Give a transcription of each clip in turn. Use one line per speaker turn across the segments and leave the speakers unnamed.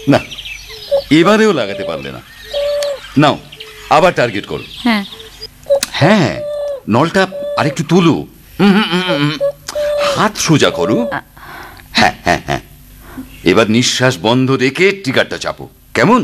না, এবারেও লাগাতে পারলে না। নাও, আবার টার্গেট করো।
হ্যাঁ
হ্যাঁ, নলটা আরেকটু তুলো। হাত সোজা করো। হ্যাঁ হ্যাঁ হ্যাঁ, এবার নিঃশ্বাস বন্ধ রেখে ট্রিগারটা চাপো। কেমন?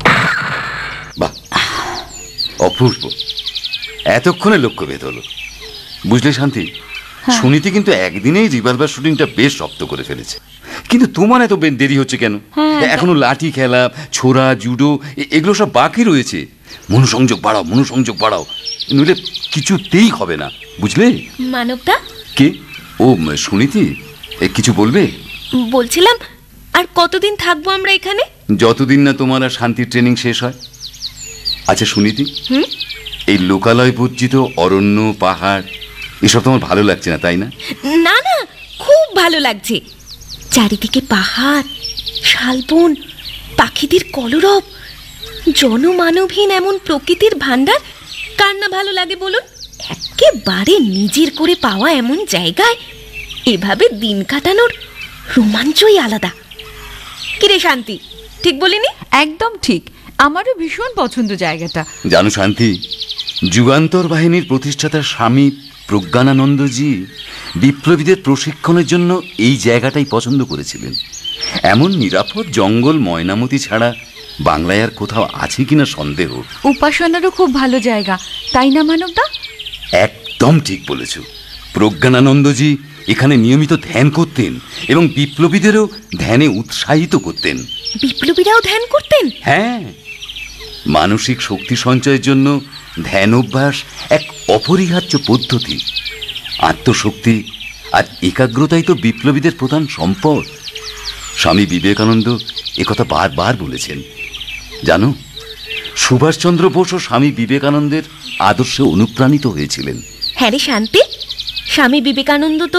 বাহ, অপূর্ব। এতক্ষণে লক্ষ্যভেদ হলো। বুঝলে শান্তি, সুনীতি কিন্তু একদিনেই রিভলভার শুটিংটা বেশ রপ্ত করে ফেলেছে। কিন্তু তোমার এত দেরি হচ্ছে কেন? এখনো লাঠি খেলা, ছোড়া, জুডো এগুলো সব বাকি রয়েছে। মনোসংযোগ বাড়াও, মনোসংযোগ বাড়াও, নইলে কিছুতেই হবে না। বুঝলে?
মানবদা।
কে? ও সুনীতি, কিছু বলবে?
বলছিলাম, আর কতদিন থাকবো আমরা এখানে?
যতদিন না তোমার আর শান্তির ট্রেনিং শেষ হয়। আচ্ছা সুনীতি, এই লোকালয় বর্জিত অরণ্য, পাহাড় এসব তোমার ভালো লাগছে না, তাই না?
না না, খুব ভালো লাগছে। চারিদিকে পাহাড়, শালবন, পাখিদের কলরব, জনমানবহীন এমন প্রকৃতির ভান্ডার কার না ভালো লাগে বলুন? একেবারে নিজের করে পাওয়া এমন জায়গায় এভাবে দিন কাটানোর রোমাঞ্চই আলাদা। কিরে শান্তি, ঠিক বলিনি?
একদম ঠিক, আমারও ভীষণ পছন্দ জায়গাটা।
জানো শান্তি, যুগান্তর বাহিনীর প্রতিষ্ঠাতা স্বামী প্রজ্ঞানানন্দজি বিপ্লবীদের প্রশিক্ষণের জন্য এই জায়গাটাই পছন্দ করেছিলেন। এমন নিরাপদ জঙ্গল ময়নামতি ছাড়া বাংলায় আর কোথাও আছে কিনা সন্দেহ।
উপাসনারও খুব ভালো জায়গা, তাই না মানবদা?
একদম ঠিক বলেছ। প্রজ্ঞানানন্দজি এখানে নিয়মিত ধ্যান করতেন এবং বিপ্লবীদেরও ধ্যানে উৎসাহিত করতেন।
বিপ্লবীরাও ধ্যান করতেন?
হ্যাঁ, মানসিক শক্তি সঞ্চয়ের জন্য ধ্যান অভ্যাস এক অপরিহার্য পদ্ধতি। আত্মশক্তি আর একাগ্রতাই তো বিপ্লবীদের প্রধান সম্পদ। স্বামী বিবেকানন্দ একথা বারবার বলেছেন। জানো, সুভাষচন্দ্র বোসও স্বামী বিবেকানন্দের আদর্শে অনুপ্রাণিত হয়েছিলেন।
হ্যাঁ রে শান্তি, স্বামী বিবেকানন্দ তো